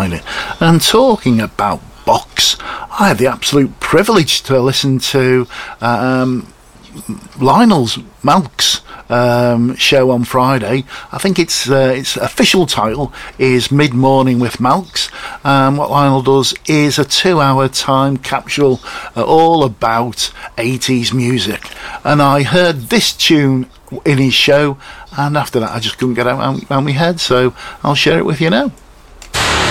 behind it. And talking about Box, I had the absolute privilege to listen to Lionel's Malks show on Friday. I think its official title is Mid Morning with Malks. What Lionel does is a 2-hour time capsule all about 80s music, and I heard this tune in his show, and after that I just couldn't get out my head, so I'll share it with you now.